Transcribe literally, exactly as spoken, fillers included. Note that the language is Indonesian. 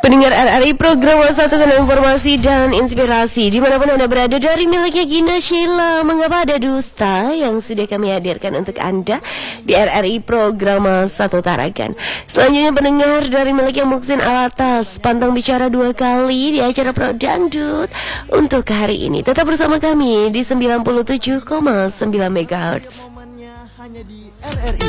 Pendengar R R I program satu dengan informasi dan inspirasi dimanapun Anda berada, dari miliknya Gina Sheila. Mengapa ada dusta, yang sudah kami hadirkan untuk Anda di R R I program satu Tarakan. Selanjutnya pendengar, dari miliknya Muksin Alatas, pantang bicara dua kali di acara Pro Dangdut untuk hari ini. Tetap bersama kami di sembilan puluh tujuh koma sembilan megahertz. Hanya di R R I.